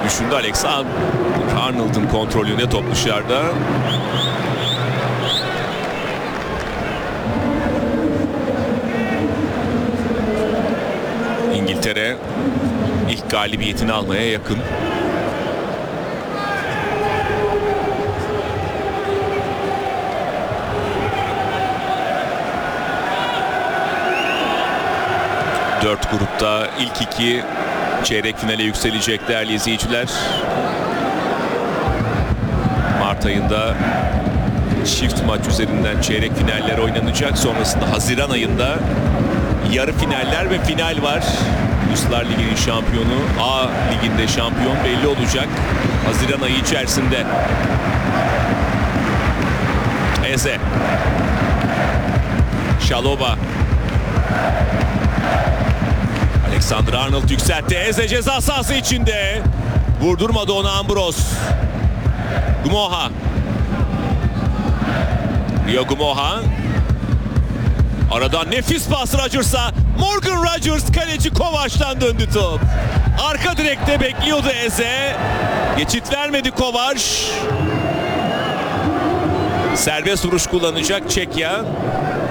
düşündü. Alexander-Arnold'un kontrolüne top dışarıda. İngiltere ilk galibiyetini almaya yakın. Dört grupta ilk iki çeyrek finale yükselecek değerli izleyiciler. Mart ayında çift maç üzerinden çeyrek finaller oynanacak. Sonrasında Haziran ayında yarı finaller ve final var. Uluslar Ligi'nin şampiyonu, A Ligi'nde şampiyon belli olacak Haziran ayı içerisinde. Eze, Şaloba, Alexander-Arnold yükseltti. Eze ceza sahası içinde. Vurdurmadı onu Ambros. Gumoha. Rio Gumoha. Aradan nefis pas Rodgers'a. Morgan Rodgers, kaleci Kovač'tan döndü top. Arka direkte bekliyordu Eze. Geçit vermedi Kovač. Serbest vuruş kullanacak Çekya.